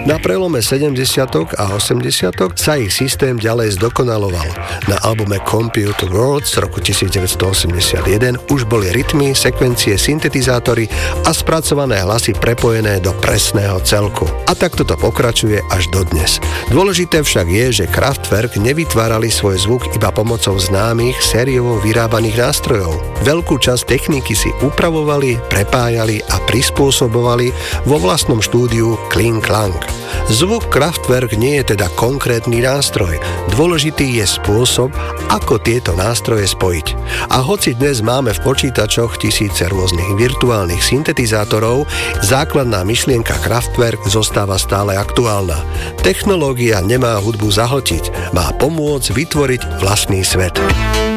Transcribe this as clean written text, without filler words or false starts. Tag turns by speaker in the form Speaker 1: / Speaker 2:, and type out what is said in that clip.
Speaker 1: Na prelome 70. a 80. sa ich systém ďalej zdokonaloval. Na albume Computer World z roku 1981 už boli rytmy, sekvencie, syntetizátory a spracované hlasy prepojené do presného celku. A takto to pokračuje až dodnes. Dôležité však je, že Kraftwerk nevytvárali svoj zvuk iba pomocou známych sériovo vyrábaných nástrojov. Veľkú časť techniky si upravovali, prepájali a prispôsobovali vo vlastnom štúdiu Kling Klang. Zvuk Kraftwerk nie je teda konkrétny nástroj. Dôležitý je spôsob, ako tieto nástroje spojiť. A hoci dnes máme v počítačoch tisíce rôznych virtuálnych syntetizátorov, základná myšlienka Kraftwerk zostáva stále aktuálna. Technológia nemá hudbu zahltiť, má pomôcť vytvoriť vlastný svet.